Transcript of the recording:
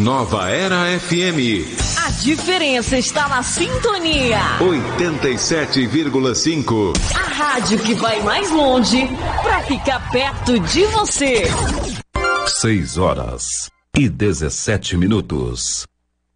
Nova Era FM. A diferença está na sintonia. 87,5. A rádio que vai mais longe para ficar perto de você. 6 horas e 17 minutos.